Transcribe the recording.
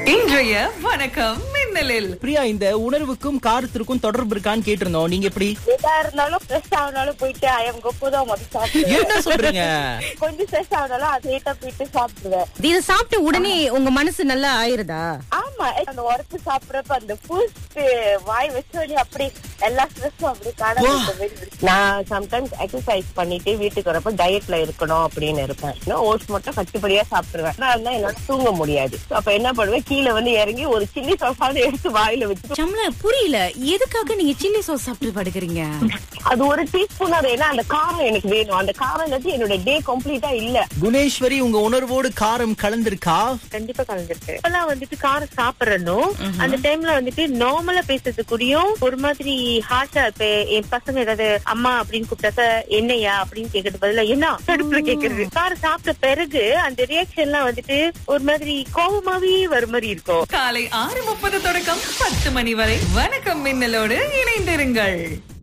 இன்றைய வணக்கம் மின்னலில் பிரியா, இந்த உணர்வுக்கும் காரத்திற்கும் தொடர்பு இருக்கான்னு கேட்டிருந்தோம். நீங்க எப்படி? எதா இருந்தாலும் ஸ்ட்ரெஸ் ஆனாலும் போயிட்டு ஐயம் கொப்புதான் முதல் சாப்பிடுவேன். என்ன சொல்றீங்க? கொஞ்சம் ஸ்ட்ரெஸ் ஆனாலும் அதேட்டா போயிட்டு சாப்பிடுவேன். இத சாப்பிட்ட உடனே உங்க மனசு நல்லா ஆயிருதா? ஆமா, அந்த உரப்பு சாப்பிடறப்ப அந்த பூஸ்ட் வாய் வச்சோடனே அப்படி எல்லா ஸ்ட்ரெஸ்ஸும் அப்படி காண. நான் சம்டைம்ஸ் எக்ஸசைஸ் பண்ணிட்டு வீட்டுக்கு வரப்ப டயட்ல இருக்கணும் அப்படின்னு இருப்பேன். ஓட்ஸ் மட்டும் கட்டுப்படியா சாப்பிடுவேன். நான் என்னால தூங்க முடியாது. அப்ப என்ன பண்ணுவேன், கீழே வந்து இறங்கி ஒரு சில்லி சாஸாவது எடுத்து வாயில வச்சு. சம்ல புரியல, எதுக்காக நீங்க சில்லி சாஸ் சாப்பிட்டு படுக்கிறீங்க? அது ஒரு டீஸ்பூன். அது ஏன்னா அந்த காரம் எனக்கு வேணும். அந்த காரம் இல்லாட்டி என்னோட டே கம்ப்ளீட்டா இல்ல. குணேஸ்வரி, உங்க உணர்வோடு காரம் கலந்திருக்கா? கண்டிப்பா கலந்துருக்கு. இப்பெல்லாம் வந்துட்டு காரம் சாப்பிடணும். அந்த டைம்ல வந்துட்டு நார்மலா பேசுறதுக்குடியும் ஒரு மாதிரி ஹார்ஷா இப்ப என் பசங்க ஏதாவது அம்மா அப்படின்னு கூப்பிட்டாக்க என்னையா அப்படின்னு கேக்குறது பதிலா என்ன தடுப்புல கேக்குறது. காரம் சாப்பிட்ட பிறகு அந்த ரியாக்ஷன் எல்லாம் வந்துட்டு ஒரு மாதிரி கோபமாவே வர மாதிரி இருக்கும். காலை 6:30 தொடக்கம் 10 மணி வரை வணக்கம் மின்னலோடு இணைந்திருங்கள்.